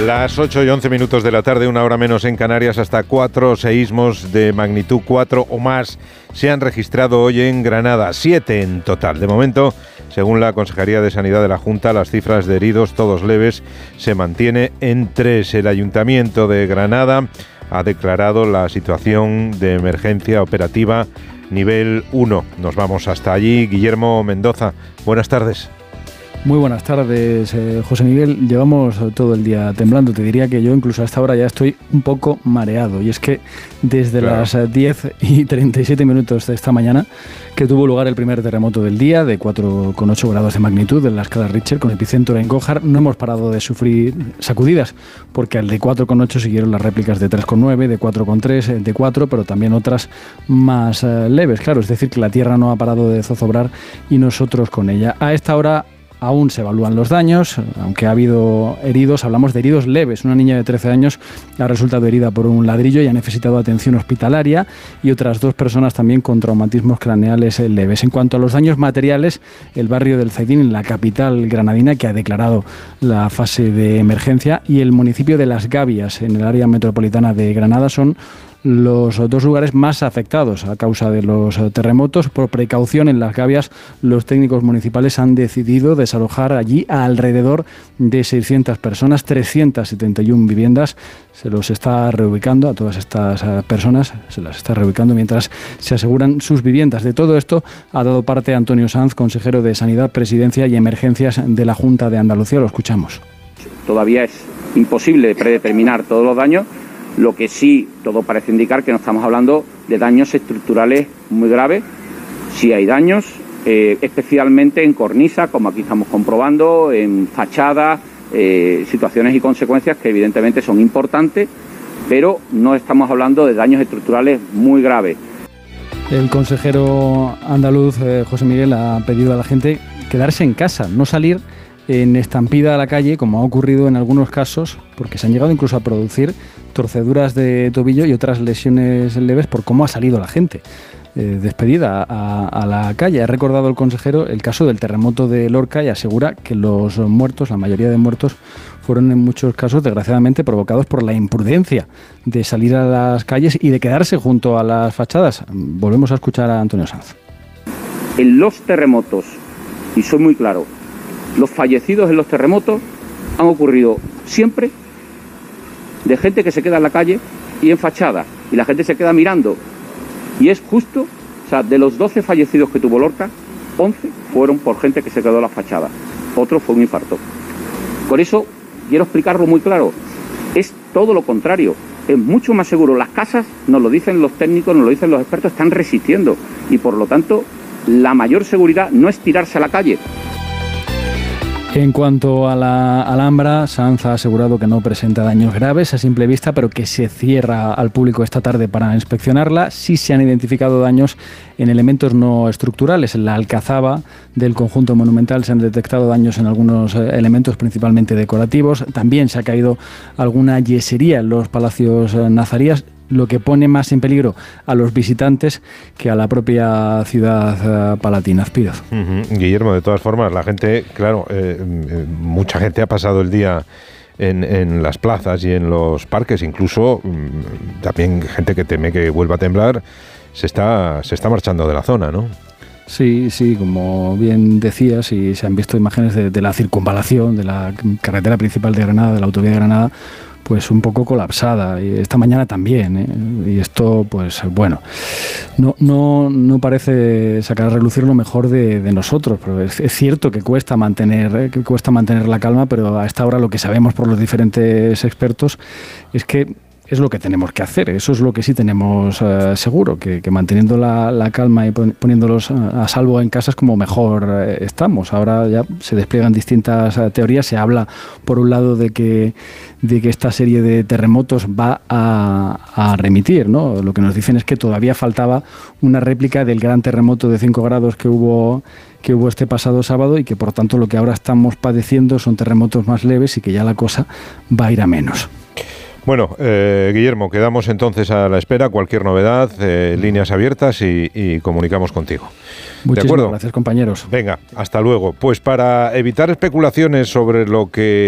Las 8:11 de la tarde, una hora menos en Canarias, hasta 4 seísmos de magnitud 4 o más se han registrado hoy en Granada, 7 en total. De momento, según la Consejería de Sanidad de la Junta, las cifras de heridos, todos leves, se mantiene en 3. El Ayuntamiento de Granada ha declarado la situación de emergencia operativa nivel 1. Nos vamos hasta allí. Guillermo Mendoza, buenas tardes. Muy buenas tardes, José Miguel. Llevamos todo el día temblando. Te diría que yo incluso a esta hora ya estoy un poco mareado. Y es que desde las 10:37 de esta mañana, que tuvo lugar el primer terremoto del día, de 4,8 grados de magnitud en la escala Richter, con epicentro en Gójar, no hemos parado de sufrir sacudidas, porque al de 4,8 siguieron las réplicas de 3,9, de 4,3, de 4, pero también otras más leves. Claro, es decir, que la Tierra no ha parado de zozobrar y nosotros con ella. A esta hora aún se evalúan los daños, aunque ha habido heridos. Hablamos de heridos leves. Una niña de 13 años ha resultado herida por un ladrillo y ha necesitado atención hospitalaria, y otras 2 personas también con traumatismos craneales leves. En cuanto a los daños materiales, el barrio del Zaidín, en la capital granadina, que ha declarado la fase de emergencia, y el municipio de Las Gavias, en el área metropolitana de Granada, son los 2 lugares más afectados a causa de los terremotos. Por precaución, en Las Gavias, los técnicos municipales han decidido desalojar allí a alrededor de 600 personas, 371 viviendas. Se los está reubicando a todas estas personas, se las está reubicando mientras se aseguran sus viviendas. De todo esto ha dado parte Antonio Sanz, consejero de Sanidad, Presidencia y Emergencias de la Junta de Andalucía. Lo escuchamos. Todavía es imposible predeterminar todos los daños. Lo que sí, todo parece indicar que no estamos hablando de daños estructurales muy graves. Sí hay daños, especialmente en cornisa, como aquí estamos comprobando, en fachadas, situaciones y consecuencias que evidentemente son importantes, pero no estamos hablando de daños estructurales muy graves. El consejero andaluz, José Miguel, ha pedido a la gente quedarse en casa, no salir en estampida a la calle, como ha ocurrido en algunos casos, porque se han llegado incluso a producir torceduras de tobillo y otras lesiones leves por cómo ha salido la gente despedida a la calle. Ha recordado el consejero el caso del terremoto de Lorca y asegura que los muertos, la mayoría de muertos, fueron en muchos casos, desgraciadamente, provocados por la imprudencia de salir a las calles y de quedarse junto a las fachadas. Volvemos a escuchar a Antonio Sanz. En los terremotos, y soy muy claro, los fallecidos en los terremotos han ocurrido siempre de gente que se queda en la calle y en fachada, y la gente se queda mirando. Y es justo, o sea, de los 12 fallecidos que tuvo Lorca, 11 fueron por gente que se quedó en la fachada. Otro fue un infarto. Por eso, quiero explicarlo muy claro, es todo lo contrario. Es mucho más seguro. Las casas, nos lo dicen los técnicos, nos lo dicen los expertos, están resistiendo. Y por lo tanto, la mayor seguridad no es tirarse a la calle. En cuanto a la Alhambra, Sanz ha asegurado que no presenta daños graves a simple vista, pero que se cierra al público esta tarde para inspeccionarla. Sí se han identificado daños en elementos no estructurales. En la alcazaba del conjunto monumental se han detectado daños en algunos elementos, principalmente decorativos. También se ha caído alguna yesería en los palacios nazaríes, lo que pone más en peligro a los visitantes que a la propia ciudad palatina. Azpiroz. Guillermo, de todas formas, la gente, claro, mucha gente ha pasado el día en las plazas y en los parques, incluso también gente que teme que vuelva a temblar, se está marchando de la zona, ¿no? Sí, como bien decías, y se han visto imágenes de la circunvalación, de la carretera principal de Granada, de la autovía de Granada, pues un poco colapsada, y esta mañana también, y esto, pues bueno, no parece sacar a relucir lo mejor de nosotros, pero es cierto que cuesta mantener la calma, pero a esta hora lo que sabemos por los diferentes expertos es que es lo que tenemos que hacer. Eso es lo que sí tenemos seguro, que manteniendo la calma y poniéndolos a salvo en casa es como mejor estamos. Ahora ya se despliegan distintas teorías. Se habla, por un lado, de que esta serie de terremotos va a remitir, ¿no? Lo que nos dicen es que todavía faltaba una réplica del gran terremoto de 5 grados que hubo este pasado sábado, y que por tanto lo que ahora estamos padeciendo son terremotos más leves y que ya la cosa va a ir a menos. Bueno, Guillermo, quedamos entonces a la espera. Cualquier novedad, líneas abiertas y comunicamos contigo. Muchísimas gracias, compañeros. Venga, hasta luego. Pues para evitar especulaciones sobre lo que